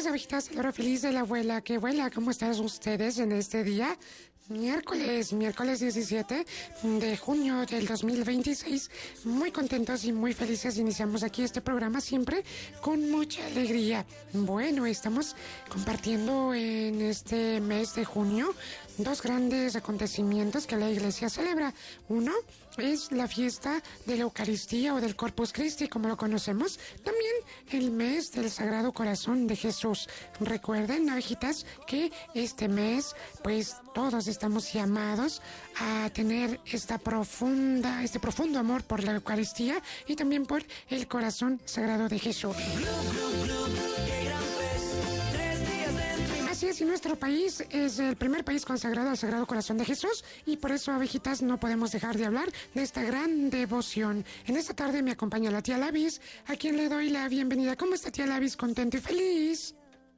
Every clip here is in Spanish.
abejitas, el oro feliz de la abuela que vuela. ¿Cómo están ustedes en este día? Miércoles 17 de junio del 2026. Muy contentos y muy felices. Iniciamos aquí este programa siempre con mucha alegría. Bueno, estamos compartiendo en este mes de junio dos grandes acontecimientos que la Iglesia celebra. Uno es la fiesta de la Eucaristía o del Corpus Christi, como lo conocemos. También el mes del Sagrado Corazón de Jesús. Recuerden, abejitas, que este mes, pues todos estamos llamados a tener este profundo amor por la Eucaristía y también por el corazón sagrado de Jesús. Así es, y nuestro país es el primer país consagrado al Sagrado Corazón de Jesús y por eso, abejitas, no podemos dejar de hablar de esta gran devoción. En esta tarde me acompaña la tía Lavis, a quien le doy la bienvenida. ¿Cómo está, tía Lavis? ¿Contento y feliz?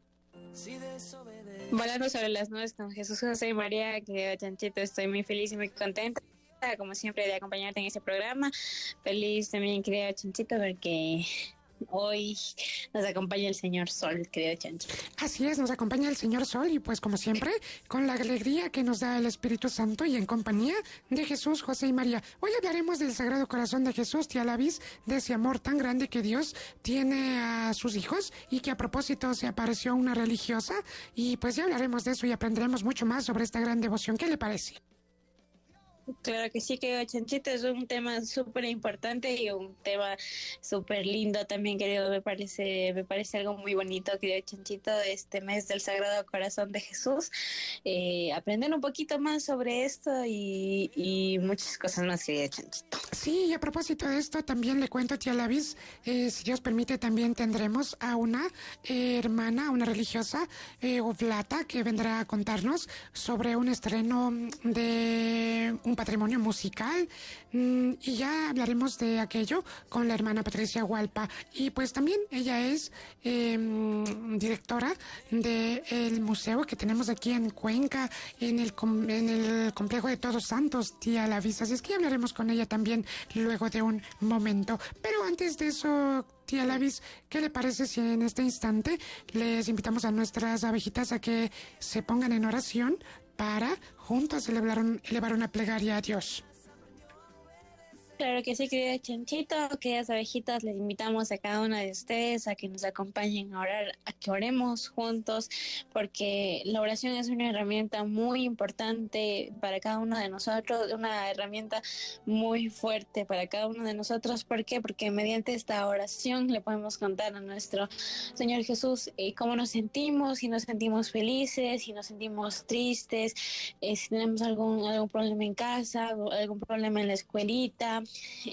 Volando sobre las nubes con Jesús, José y María, querido Chanchito, estoy muy feliz y muy contenta, como siempre, de acompañarte en este programa. Feliz también, querido Chanchito, porque hoy nos acompaña el Señor Sol, querido Chanchito. Así es, nos acompaña el Señor Sol y pues como siempre, con la alegría que nos da el Espíritu Santo y en compañía de Jesús, José y María. Hoy hablaremos del Sagrado Corazón de Jesús, tía Lavis, de ese amor tan grande que Dios tiene a sus hijos y que a propósito se apareció una religiosa y pues ya hablaremos de eso y aprenderemos mucho más sobre esta gran devoción. ¿Qué le parece? Claro que sí, que Chanchito, es un tema súper importante y un tema súper lindo también, querido. Me parece algo muy bonito, querido Chanchito, este mes del Sagrado Corazón de Jesús. Aprender un poquito más sobre esto y muchas cosas más, querido Chanchito. Sí, y a propósito de esto, también le cuento, tía Lavis, si Dios permite, también tendremos a una hermana, una religiosa, Oblata, que vendrá a contarnos sobre un estreno de un patrimonio musical, y ya hablaremos de aquello con la hermana Patricia Hualpa. Y pues también ella es directora del museo que tenemos aquí en Cuenca, en el complejo de Todos Santos, tía Lavis. Así es que ya hablaremos con ella también luego de un momento. Pero antes de eso, tía Lavis, ¿qué le parece si en este instante les invitamos a nuestras abejitas a que se pongan en oración para juntos elevar una plegaria a Dios? Claro que sí, querido Chanchito, queridas abejitas, les invitamos a cada una de ustedes a que nos acompañen a orar, a que oremos juntos, porque la oración es una herramienta muy importante para cada uno de nosotros, una herramienta muy fuerte para cada uno de nosotros. ¿Por qué? Porque mediante esta oración le podemos contar a nuestro Señor Jesús cómo nos sentimos, si nos sentimos felices, si nos sentimos tristes, si tenemos algún problema en casa, algún problema en la escuelita.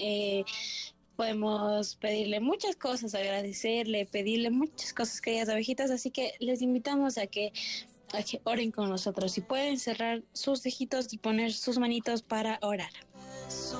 Podemos pedirle muchas cosas, agradecerle, pedirle muchas cosas, queridas abejitas, así que les invitamos a que oren con nosotros. Si pueden cerrar sus ojitos y poner sus manitos para orar.